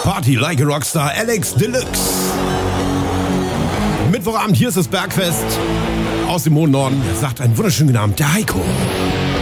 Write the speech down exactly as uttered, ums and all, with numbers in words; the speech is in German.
Party like a Rockstar, Alex Deluxe. Mittwochabend, hier ist das Bergfest. Aus dem hohen Norden sagt einen wunderschönen Namen, der Heiko.